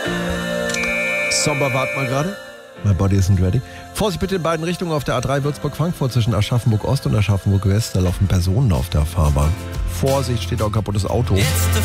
Sommer, wart mal gerade. My body isn't ready. Vorsicht bitte in beiden Richtungen auf der A3 Würzburg-Frankfurt zwischen Aschaffenburg-Ost und Aschaffenburg-West. Da laufen Personen auf der Fahrbahn. Vorsicht, steht auch ein kaputtes Auto.